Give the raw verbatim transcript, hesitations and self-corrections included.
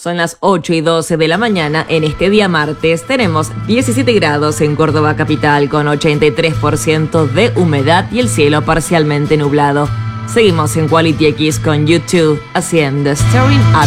Son las ocho y doce de la mañana. En este día martes tenemos diecisiete grados en Córdoba capital con ochenta y tres por ciento de humedad y el cielo parcialmente nublado. Seguimos en Quality X con YouTube haciendo Staring at